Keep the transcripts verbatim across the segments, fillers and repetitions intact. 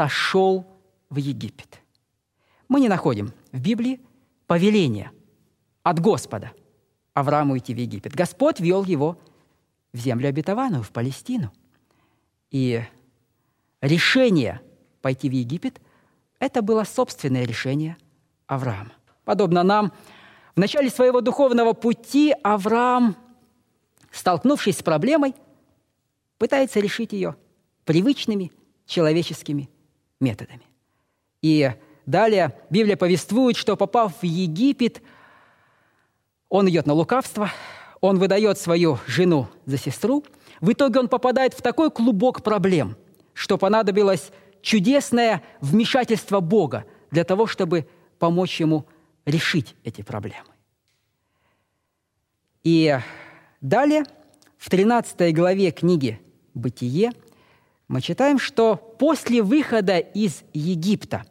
сошел в Египет. Мы не находим в Библии повеления от Господа Аврааму идти в Египет. Господь вел его в землю обетованную, в Палестину. И решение пойти в Египет – это было собственное решение Авраама. Подобно нам, в начале своего духовного пути Авраам, столкнувшись с проблемой, пытается решить ее привычными человеческими методами. И далее Библия повествует, что, попав в Египет, он идет на лукавство, он выдает свою жену за сестру. В итоге он попадает в такой клубок проблем, что понадобилось чудесное вмешательство Бога для того, чтобы помочь ему решить эти проблемы. И далее, в тринадцатой главе книги «Бытие» мы читаем, что после выхода из Египта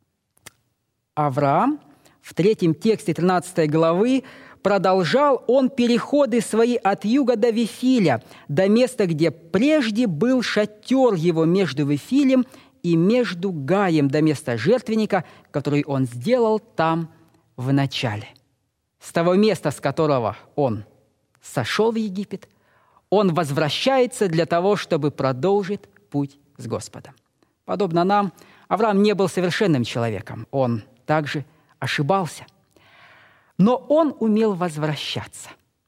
Авраам в третьем тексте тринадцатой главы продолжал он переходы свои от юга до Вифиля, до места, где прежде был шатер его между Вифилем и между Гаем, до места жертвенника, который он сделал там в начале. С того места, с которого он сошел в Египет, он возвращается для того, чтобы продолжить путь с Господом. Подобно нам, Авраам не был совершенным человеком, он также ошибался. Но он умел возвращаться.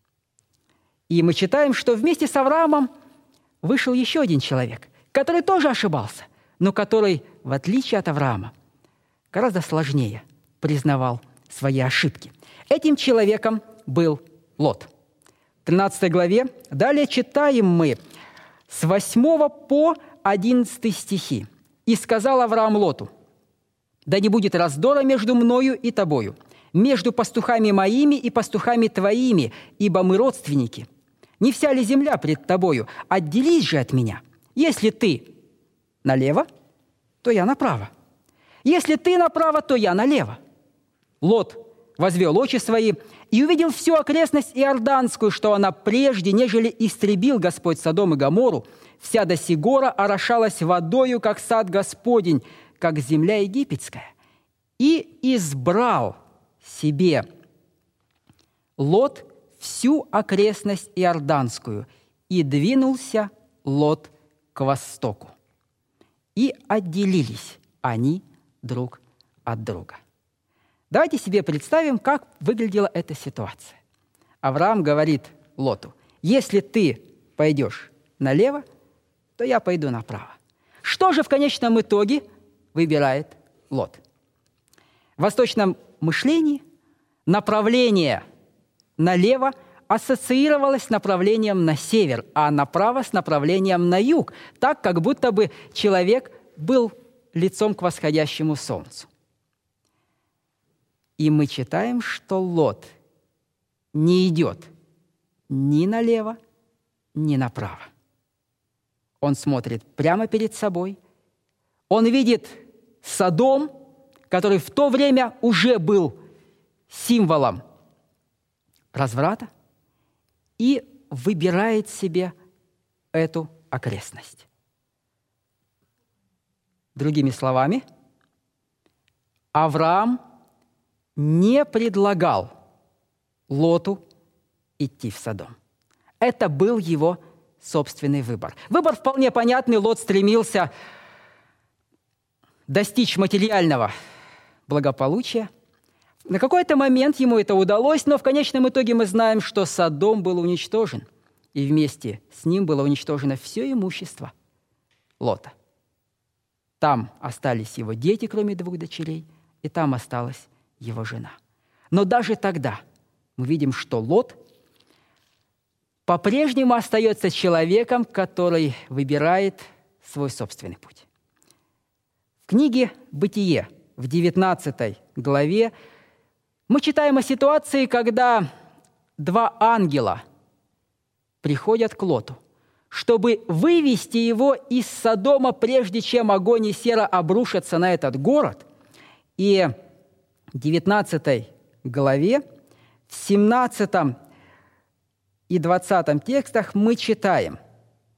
И мы читаем, что вместе с Авраамом вышел еще один человек, который тоже ошибался, но который, в отличие от Авраама, гораздо сложнее признавал свои ошибки. Этим человеком был Лот. В тринадцатой главе далее читаем мы с восьмого по одиннадцатый стихи. «И сказал Авраам Лоту: да не будет раздора между мною и тобою, между пастухами моими и пастухами твоими, ибо мы родственники. Не вся ли земля пред тобою? Отделись же от меня. Если ты налево, то я направо. Если ты направо, то я налево». Лот возвел очи свои и увидел всю окрестность Иорданскую, что она прежде, нежели истребил Господь Содом и Гоморру, вся до сих гора орошалась водою, как сад Господень, как земля египетская. И избрал себе Лот всю окрестность Иорданскую, и двинулся Лот к востоку. И отделились они друг от друга. Давайте себе представим, как выглядела эта ситуация. Авраам говорит Лоту: если ты пойдешь налево, то я пойду направо. Что же в конечном итоге выбирает Лот? В восточном мышлении направление налево ассоциировалось с направлением на север, а направо с направлением на юг, так, как будто бы человек был лицом к восходящему солнцу. И мы читаем, что Лот не идет ни налево, ни направо. Он смотрит прямо перед собой. Он видит Содом, который в то время уже был символом разврата, и выбирает себе эту окрестность. Другими словами, Авраам не предлагал Лоту идти в Содом. Это был его собственный выбор. Выбор вполне понятный. Лот стремился достичь материального благополучия. На какой-то момент ему это удалось, но в конечном итоге мы знаем, что Содом был уничтожен, и вместе с ним было уничтожено все имущество Лота. Там остались его дети, кроме двух дочерей, и там осталась его жена. Но даже тогда мы видим, что Лот по-прежнему остается человеком, который выбирает свой собственный путь. В книге «Бытие» в девятнадцатой главе мы читаем о ситуации, когда два ангела приходят к Лоту, чтобы вывести его из Содома, прежде чем огонь и сера обрушатся на этот город. И в девятнадцатой главе, в семнадцатом и двадцатом текстах мы читаем: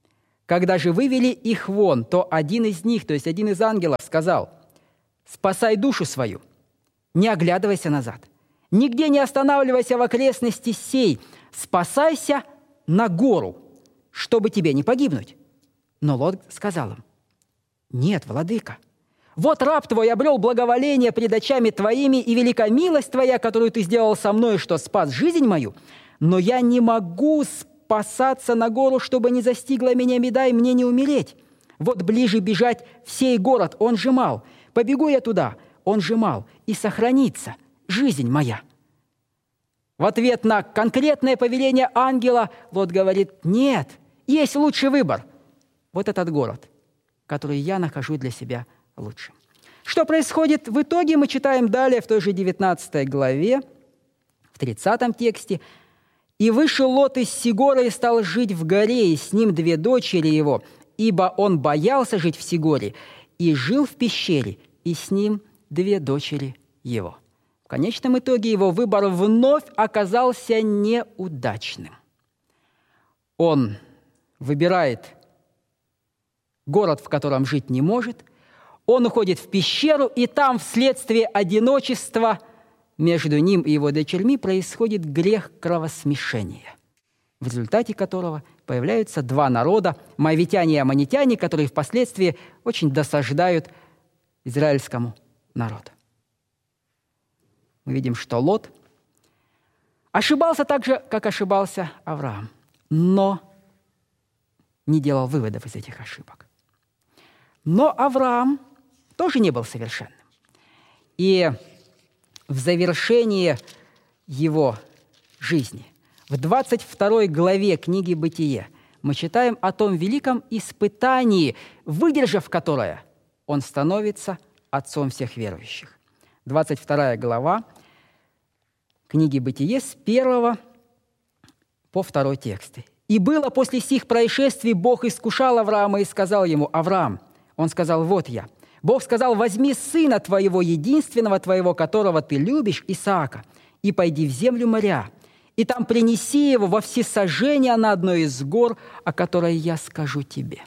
Когда же вывели их вон, то один из них, то есть один из ангелов, сказал: «Спасай душу свою, не оглядывайся назад, нигде не останавливайся в окрестности сей, спасайся на гору, чтобы тебе не погибнуть». Но Лот сказал им: «Нет, владыка, вот раб твой обрел благоволение пред очами твоими, и велика милость твоя, которую ты сделал со мной, что спас жизнь мою, но я не могу спасаться на гору, чтобы не застигла меня беда и мне не умереть. Вот ближе бежать в сей город, он же мал. Побегу я туда, он же мал, и сохранится жизнь моя». В ответ на конкретное повеление ангела Лот говорит: «Нет, есть лучший выбор. Вот этот город, который я нахожу для себя лучшим». Что происходит в итоге, мы читаем далее в той же девятнадцатой главе, в тридцатом тексте. «И вышел Лот из Сигора и стал жить в горе, и с ним две дочери его, ибо он боялся жить в Сигоре, и жил в пещере, и с ним две дочери его». В конечном итоге его выбор вновь оказался неудачным. Он выбирает город, в котором жить не может, он уходит в пещеру, и там вследствие одиночества между ним и его дочерьми происходит грех кровосмешения, в результате которого появляются два народа – моавитяне и аммонитяне, которые впоследствии очень досаждают израильскому народу. Мы видим, что Лот ошибался так же, как ошибался Авраам, но не делал выводов из этих ошибок. Но Авраам тоже не был совершенным. И в завершении его жизни, в двадцать второй главе книги «Бытие», мы читаем о том великом испытании, выдержав которое он становится отцом всех верующих. двадцать вторая глава книги «Бытие» с первого по второй тексты. «И было после сих происшествий, Бог искушал Авраама и сказал ему: Авраам, он сказал: вот я. Бог сказал: возьми сына твоего, единственного твоего, которого ты любишь, Исаака, и пойди в землю моря, и там принеси его во всесожжение на одной из гор, о которой я скажу тебе».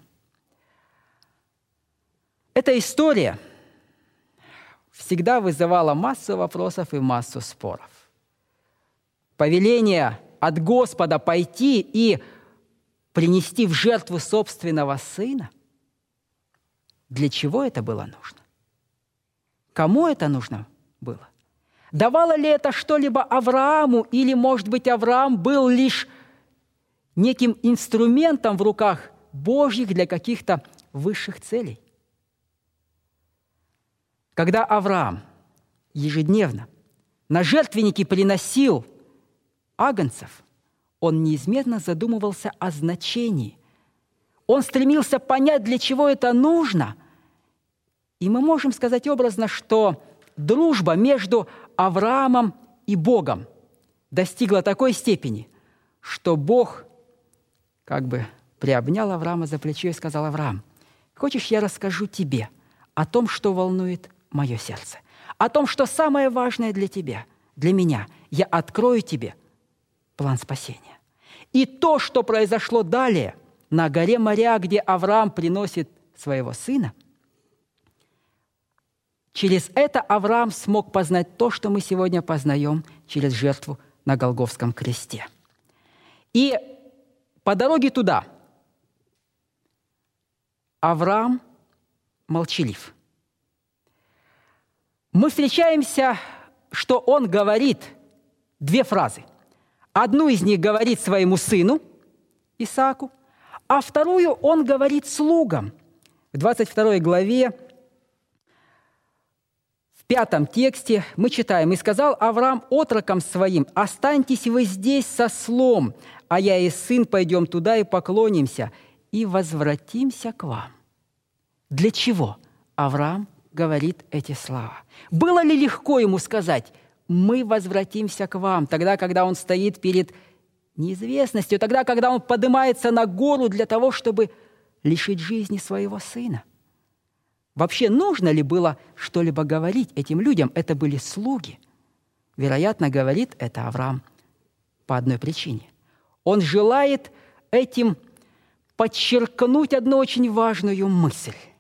Эта история всегда вызывала массу вопросов и массу споров. Повеление от Господа пойти и принести в жертву собственного сына, для чего это было нужно? Кому это нужно было? Давало ли это что-либо Аврааму, или, может быть, Авраам был лишь неким инструментом в руках Божьих для каких-то высших целей? Когда Авраам ежедневно на жертвенники приносил агнцев, он неизменно задумывался о значении. Он стремился понять, для чего это нужно. И мы можем сказать образно, что дружба между Авраамом и Богом достигла такой степени, что Бог как бы приобнял Авраама за плечо и сказал: Авраам, хочешь, я расскажу тебе о том, что волнует мое сердце, о том, что самое важное для тебя, для меня. Я открою тебе план спасения. И то, что произошло далее на горе Моря, где Авраам приносит своего сына, через это Авраам смог познать то, что мы сегодня познаем через жертву на Голгофском кресте. И по дороге туда Авраам молчалив. Мы встречаемся, что он говорит две фразы. Одну из них говорит своему сыну Исааку, а вторую он говорит слугам. В двадцать второй главе, в пятом тексте мы читаем: «И сказал Авраам отрокам своим: останьтесь вы здесь со слом, а я и сын пойдем туда и поклонимся, и возвратимся к вам». Для чего Авраам говорит эти слова? Было ли легко ему сказать: мы возвратимся к вам, тогда, когда он стоит перед неизвестностью, тогда, когда он поднимается на гору для того, чтобы лишить жизни своего сына? Вообще, нужно ли было что-либо говорить этим людям? Это были слуги. Вероятно, говорит это Авраам по одной причине. Он желает этим подчеркнуть одну очень важную мысль –